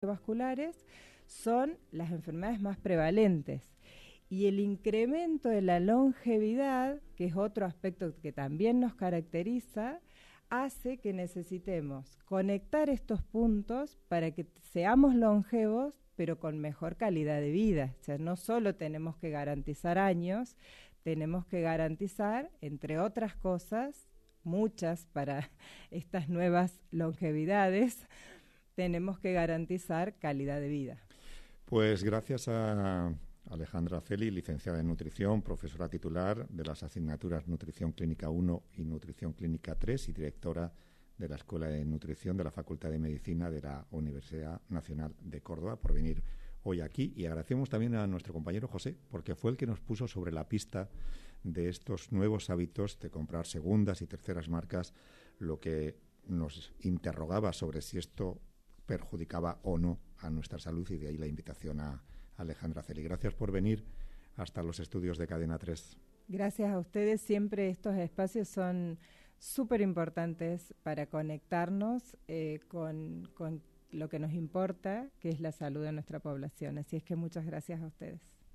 cardiovasculares son las enfermedades más prevalentes. Y el incremento de la longevidad, que es otro aspecto que también nos caracteriza, hace que necesitemos conectar estos puntos para que seamos longevos, pero con mejor calidad de vida. O sea, no solo tenemos que garantizar años, tenemos que garantizar, entre otras cosas, muchas para estas nuevas longevidades, tenemos que garantizar calidad de vida. Pues gracias a Alejandra Celi, licenciada en Nutrición, profesora titular de las asignaturas Nutrición Clínica 1 y Nutrición Clínica 3 y directora de la Escuela de Nutrición de la Facultad de Medicina de la Universidad Nacional de Córdoba, por venir hoy aquí. Y agradecemos también a nuestro compañero José, porque fue el que nos puso sobre la pista de estos nuevos hábitos de comprar segundas y terceras marcas, lo que nos interrogaba sobre si esto perjudicaba o no a nuestra salud, y de ahí la invitación a Alejandra Celi. Gracias por venir hasta los estudios de Cadena 3. Gracias a ustedes. Siempre estos espacios son súper importantes para conectarnos con lo que nos importa, que es la salud de nuestra población. Así es que muchas gracias a ustedes.